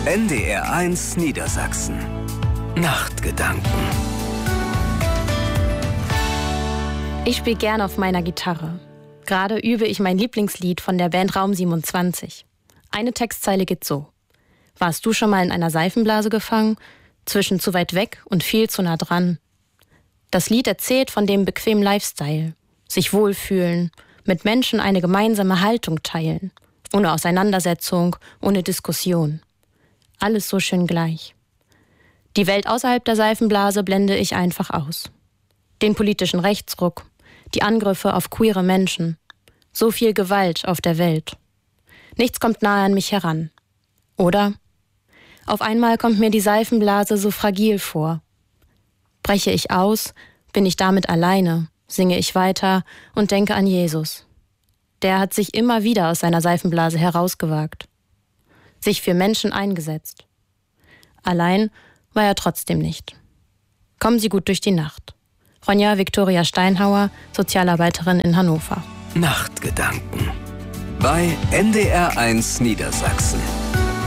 NDR1 Niedersachsen. Nachtgedanken. Ich spiele gern auf meiner Gitarre. Gerade übe ich mein Lieblingslied von der Band Raum 27. Eine Textzeile geht so: Warst du schon mal in einer Seifenblase gefangen? Zwischen zu weit weg und viel zu nah dran. Das Lied erzählt von dem bequemen Lifestyle. Sich wohlfühlen, mit Menschen eine gemeinsame Haltung teilen. Ohne Auseinandersetzung, ohne Diskussion. Alles so schön gleich. Die Welt außerhalb der Seifenblase blende ich einfach aus. Den politischen Rechtsruck, die Angriffe auf queere Menschen. So viel Gewalt auf der Welt. Nichts kommt nahe an mich heran. Oder? Auf einmal kommt mir die Seifenblase so fragil vor. Breche ich aus, bin ich damit alleine, singe ich weiter und denke an Jesus. Der hat sich immer wieder aus seiner Seifenblase herausgewagt. Sich für Menschen eingesetzt. Allein war er trotzdem nicht. Kommen Sie gut durch die Nacht. Ronja Viktoria Steinhauer, Sozialarbeiterin in Hannover. Nachtgedanken. Bei NDR1 Niedersachsen.